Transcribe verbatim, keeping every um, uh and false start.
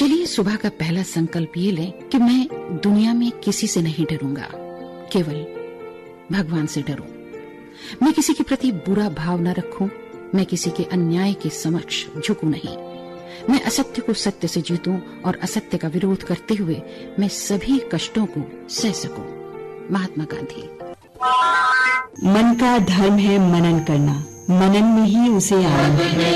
चलिए सुबह का पहला संकल्प ये लें कि मैं दुनिया में किसी से नहीं डरूंगा, केवल भगवान से डरूं। मैं किसी के प्रति बुरा भाव न रखूं, मैं किसी के अन्याय के समक्ष झुकूं नहीं। मैं असत्य को सत्य से जीतूं और असत्य का विरोध करते हुए मैं सभी कष्टों को सह सकूं। महात्मा गांधी। मन का धर्म है मनन करना, मनन में ही उसे आनंद है।